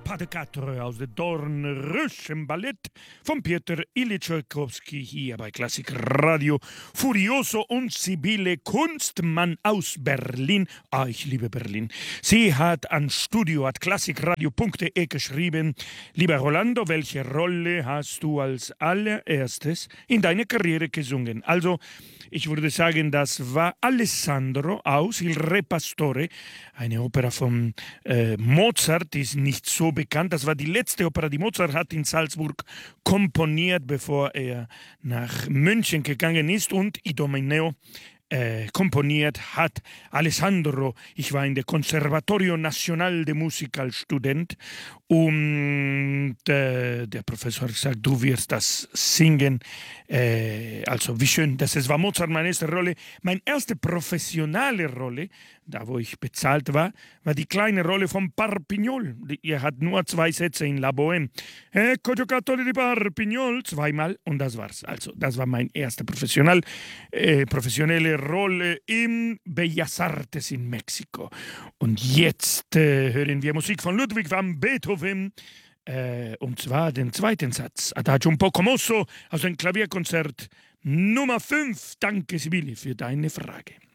Pas de Quatre aus dem Dornröschen Ballett von Piotr Ilyich Tschaikowski hier bei Klassik Radio. Furioso und Sibylle Kunstmann aus Berlin. Ich liebe Berlin. Sie hat an studio@klassikradio.de geschrieben: Lieber Rolando, welche Rolle hast du als allererstes in deiner Karriere gesungen? Also, ich würde sagen, das war Alessandro aus Il Re Pastore, eine Opera von Mozart, die ist nicht so bekannt. Das war die letzte Opera, die Mozart hat in Salzburg komponiert, bevor er nach München gegangen ist und Idomeneo komponiert hat. Alessandro, ich war in der Conservatorio Nacional de Música als Student und der Professor hat gesagt, du wirst das singen. Also wie schön, das war Mozart meine erste Rolle. Meine erste professionelle Rolle, da wo ich bezahlt war die kleine Rolle von Parpignol. Er hat nur 2 Sätze in La Bohème. Ecco giocatore di Parpignol, zweimal und das war's. Also das war meine erste professionelle Rolle im Bellas Artes in Mexiko. Und jetzt hören wir Musik von Ludwig van Beethoven, und zwar den zweiten Satz, Adagio un poco mosso, aus dem Klavierkonzert Nummer 5. Danke, Sibylle, für deine Frage.